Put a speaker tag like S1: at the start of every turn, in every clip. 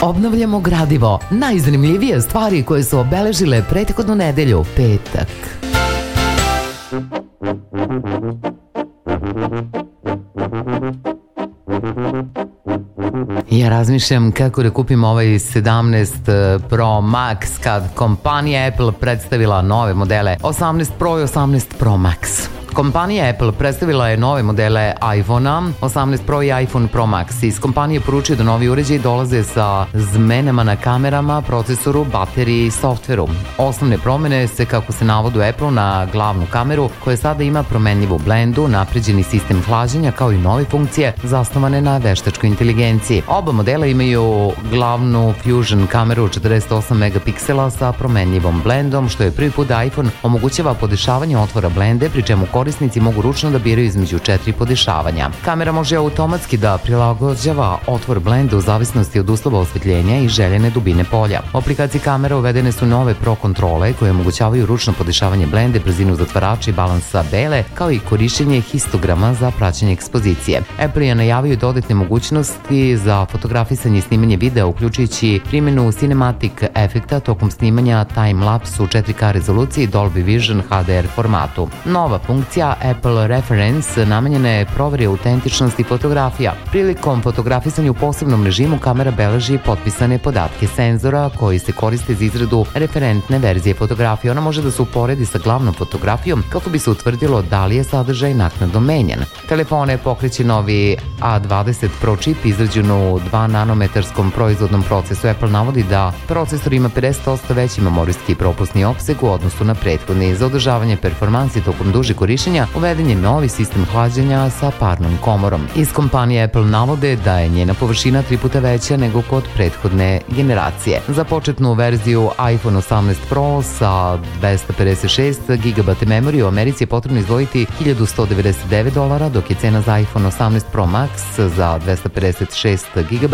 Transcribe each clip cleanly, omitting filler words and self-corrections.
S1: Obnavljamo gradivo, najzanimljivije stvari koje su obeležile prethodnu nedelju, petak. Ja razmišljam kako da kupim ovaj 17 Pro Max kad kompanija Apple predstavila nove modele 18 Pro i 18 Pro Max. Kompanija Apple predstavila je nove modele iPhone-a, 18 Pro i iPhone Pro Max. Iz kompanije poručuje da novi uređaji dolaze sa zmenama na kamerama, procesoru, bateriji i softveru. Osnovne promene se, kako se navodi u Apple, na glavnu kameru, koja sada ima promenljivu blendu, napređeni sistem hlađenja, kao i nove funkcije zasnovane na veštačkoj inteligenciji. Oba modela imaju glavnu Fusion kameru 48 megapiksela sa promenljivom blendom, što je prvi put da iPhone omogućava podešavanje otvora blende, pri čemu korisnici mogu ručno da biraju između 4 podešavanja. Kamera može automatski da prilagođava otvor blenda u zavisnosti od uslova osvetljenja i željene dubine polja. U aplikaciji kamera uvedene su nove Pro kontrole koje omogućavaju ručno podešavanje blende, brzinu zatvarača i balansa bele, kao i korišćenje histograma za praćenje ekspozicije. Apple je najavio dodatne mogućnosti za fotografisanje i snimanje videa, uključujući primjenu cinematic efekta tokom snimanja time-lapse u 4K rezoluciji i Dolby Vision HDR formatu. Nova funkcija Apple Reference namenjena je proveri autentičnosti fotografija. Prilikom fotografisanja u posebnom režimu kamera beleži potpisane podatke senzora koji se koriste za izradu referentne verzije fotografije. Ona može da se uporedi sa glavnom fotografijom kako bi se utvrdilo da li je sadržaj naknadno menjan. Telefone pokreće novi A20 Pro čip izrađen u 2 nanometarskom proizvodnom procesu. Apple navodi da procesor ima 50% veći memorijski i propusni opseg u odnosu na prethodni. Za održavanje performansi tokom duže korišćenja uveden je novi sistem hlađenja sa parnom komorom. Iz kompanije Apple navode da je njena površina 3 puta veća nego kod prethodne generacije. Za početnu verziju iPhone 18 Pro sa 256 GB memorije u Americi je potrebno izdvojiti $1.199, dok je cena za iPhone 18 Pro Max za 256 GB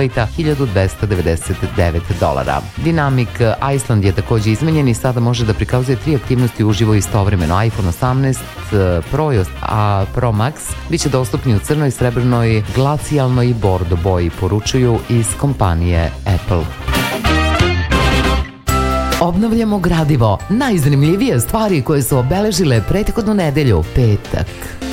S1: $1.299. Dynamic Island je također izmenjen i sada može da prikazuje 3 aktivnosti uživo istovremeno. iPhone 18 Pro a Pro Max biće dostupni u crnoj, srebrnoj, glacijalnoj i bordo boji, poručuju iz kompanije Apple. Obnavljamo gradivo, najzanimljivije stvari koje su obeležile prethodnu nedelju, petak.